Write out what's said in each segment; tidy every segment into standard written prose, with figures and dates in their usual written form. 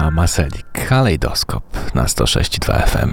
Anna Maselik. Kalejdoskop na 106,2 FM.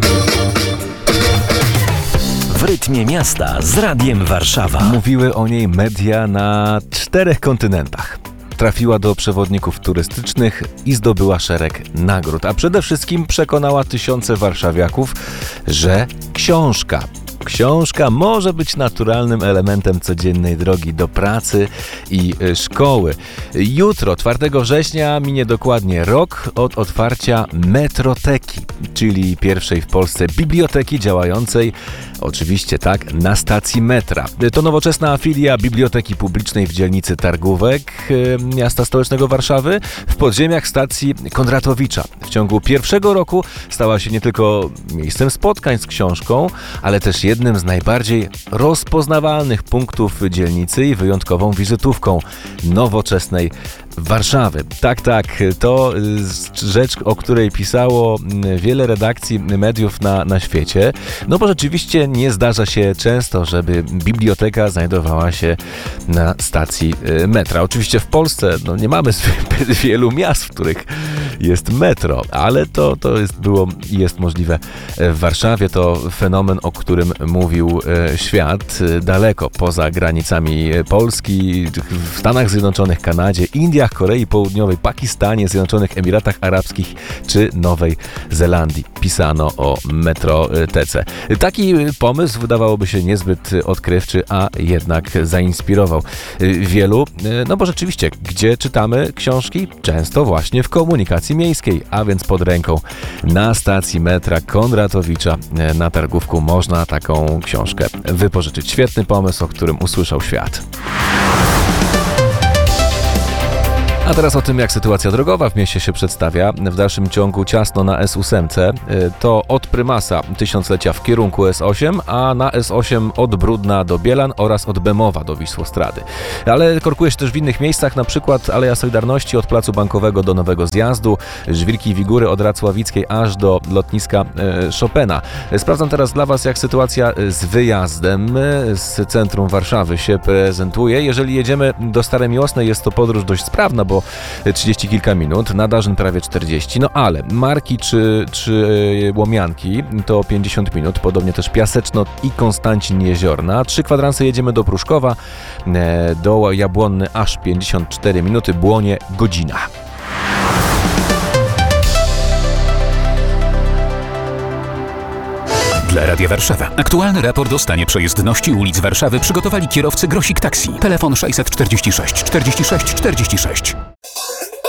W rytmie miasta z Radiem Warszawa. Mówiły o niej media na 4 kontynentach. Trafiła do przewodników turystycznych i zdobyła szereg nagród, a przede wszystkim przekonała tysiące warszawiaków, że książka może być naturalnym elementem codziennej drogi do pracy i szkoły. Jutro, 4 września, minie dokładnie rok od otwarcia Metroteki, czyli pierwszej w Polsce biblioteki działającej, oczywiście tak, na stacji metra. To nowoczesna filia Biblioteki Publicznej w dzielnicy Targówek miasta stołecznego Warszawy w podziemiach stacji Kondratowicza. W ciągu pierwszego roku stała się nie tylko miejscem spotkań z książką, ale też jednym z najbardziej rozpoznawalnych punktów dzielnicy i wyjątkową wizytówką nowoczesnej Warszawy. Tak, to rzecz, o której pisało wiele redakcji mediów na świecie, no bo rzeczywiście nie zdarza się często, żeby biblioteka znajdowała się na stacji metra. Oczywiście w Polsce nie mamy zbyt wielu miast, w których jest metro, ale to jest możliwe w Warszawie. To fenomen, o którym mówił świat daleko poza granicami Polski, w Stanach Zjednoczonych, Kanadzie, Indiach, Korei Południowej, Pakistanie, Zjednoczonych Emiratach Arabskich czy Nowej Zelandii. Pisano o metrotece. Taki pomysł wydawałoby się niezbyt odkrywczy, a jednak zainspirował wielu, no bo rzeczywiście, gdzie czytamy książki? Często właśnie w komunikacji miejskiej, a więc pod ręką. Na stacji metra Kondratowicza na Targówku można taką książkę wypożyczyć. Świetny pomysł, o którym usłyszał świat. A teraz o tym, jak sytuacja drogowa w mieście się przedstawia. W dalszym ciągu ciasno na S8. To od Prymasa Tysiąclecia w kierunku S8, a na S8 od Brudna do Bielan oraz od Bemowa do Wisłostrady. Ale korkuje się też w innych miejscach, na przykład Aleja Solidarności od Placu Bankowego do Nowego Zjazdu, Żwirki i Wigury od Racławickiej aż do lotniska Chopina. Sprawdzam teraz dla Was, jak sytuacja z wyjazdem z centrum Warszawy się prezentuje. Jeżeli jedziemy do Starej Miłosnej, jest to podróż dość sprawna, bo 30 kilka minut, na Darzyn prawie 40, no ale Marki czy Łomianki to 50 minut, podobnie też Piaseczno i Konstancin Jeziorna. 3 kwadranse jedziemy do Pruszkowa, do Jabłonny aż 54 minuty, Błonie godzina. Dla Radia Warszawa. Aktualny raport o stanie przejezdności ulic Warszawy przygotowali kierowcy Grosik Taxi. Telefon 646 46 46.